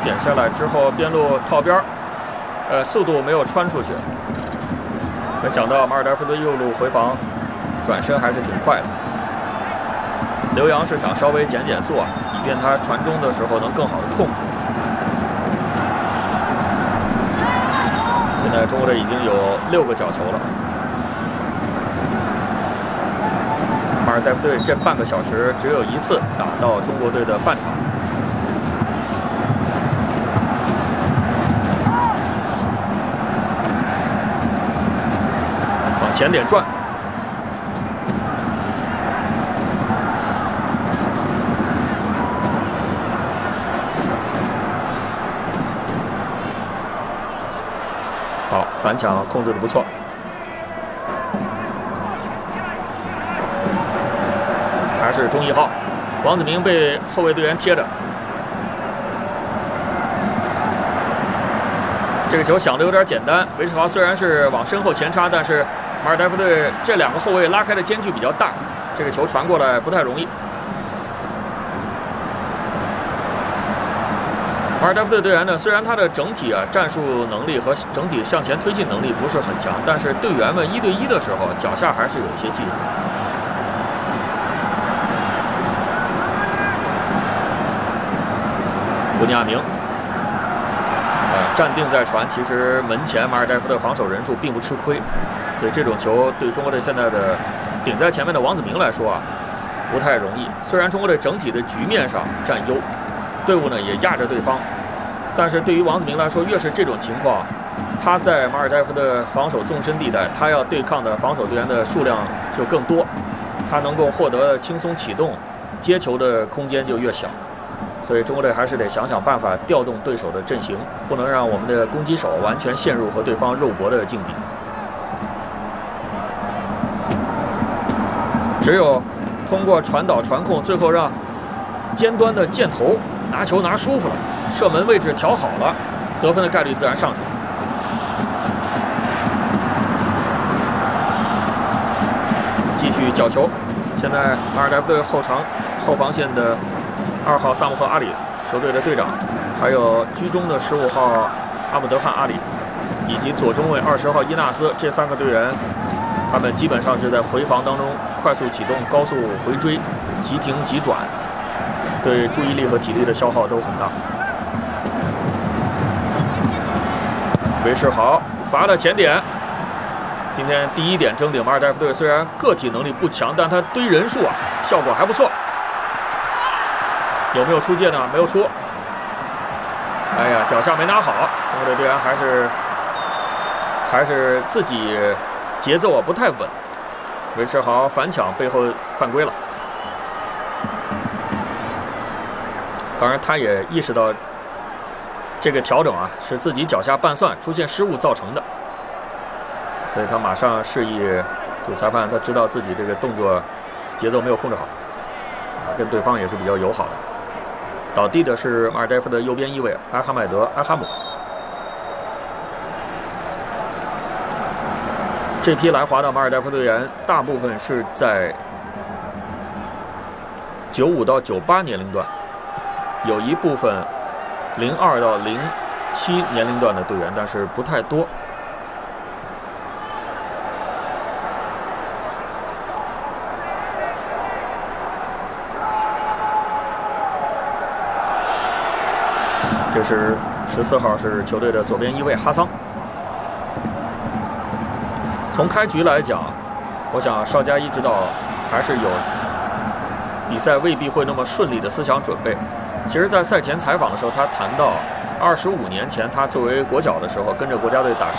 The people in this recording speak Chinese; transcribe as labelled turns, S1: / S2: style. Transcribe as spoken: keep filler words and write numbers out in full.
S1: 点下来之后，边路套边儿，呃，速度没有穿出去。没想到马尔代夫的右路回防转身还是挺快的。刘洋是想稍微减减速啊，以便他传中的时候能更好的控制。现在中国队已经有六个角球了。马尔代夫队这半个小时只有一次打到中国队的半场。往前点转。好，反抢控制的不错。还是中一号，王子明被后卫队员贴着。这个球想的有点简单，韦世豪虽然是往身后前插，但是马尔代夫队这两个后卫拉开的间距比较大，这个球传过来不太容易。马尔代夫队队员呢，虽然他的整体啊战术能力和整体向前推进能力不是很强，但是队员们一对一的时候，脚下还是有一些技术。布尼亚明，呃，站定在传，其实门前马尔代夫的防守人数并不吃亏，所以这种球对中国队现在的顶在前面的王子明来说啊，不太容易。虽然中国队整体的局面上占优，队伍呢也压着对方，但是对于王子明来说，越是这种情况，他在马尔代夫的防守纵深地带，他要对抗的防守队员的数量就更多，他能够获得轻松启动、接球的空间就越小。所以中国队还是得想想办法调动对手的阵型，不能让我们的攻击手完全陷入和对方肉搏的境地。只有通过传导传控，最后让尖端的箭头拿球拿舒服了，射门位置调好了，得分的概率自然上去了。继续角球，现在马尔代夫队后场后防线的二号萨姆赫阿里，球队的队长，还有居中的十五号阿姆德汗阿里，以及左中卫二十号伊纳斯，这三个队员，他们基本上是在回防当中快速启动、高速回追、急停急转，对注意力和体力的消耗都很大。韦世豪罚了前点，今天第一点争顶马尔代夫队，虽然个体能力不强，但他堆人数啊，效果还不错。有没有出界呢？没有出。哎呀，脚下没拿好，中国队队员还是还是自己节奏啊不太稳。韦世豪反抢背后犯规了。当然，他也意识到这个调整啊是自己脚下拌蒜出现失误造成的，所以他马上示意主裁判，他知道自己这个动作节奏没有控制好，啊，跟对方也是比较友好的。倒地的是马尔代夫的右边翼卫阿哈迈德·阿哈姆。这批来华的马尔代夫队员大部分是在九五到九八年龄段，有一部分零二到零七年龄段的队员，但是不太多。这是十四号，是球队的左边翼卫哈桑。从开局来讲，我想邵佳一指导还是有比赛未必会那么顺利的思想准备。其实，在赛前采访的时候，他谈到二十五年前他作为国脚的时候，跟着国家队打世